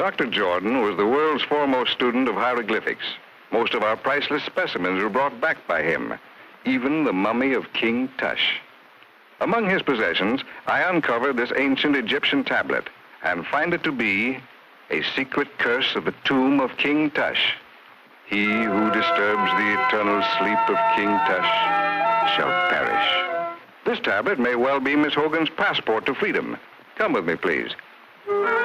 Dr. Jordan was the world's foremost student of hieroglyphics. Most of our priceless specimens were brought back by him, even the mummy of King Tush. Among his possessions, I uncovered this ancient Egyptian tablet and find it to be a secret curse of the tomb of King Tush. He who disturbs the eternal sleep of King Tush shall perish. This tablet may well be Miss Hogan's passport to freedom. Come with me, please.